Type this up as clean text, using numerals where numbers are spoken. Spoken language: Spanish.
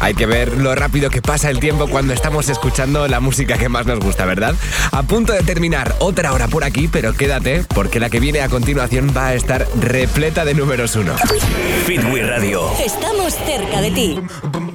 Hay que ver lo rápido que pasa el tiempo cuando estamos escuchando la música que más nos gusta, ¿verdad? A punto de terminar otra hora por aquí, pero quédate, porque la que viene a continuación va a estar repleta de números 1. Hit Radio. Estamos cerca de ti.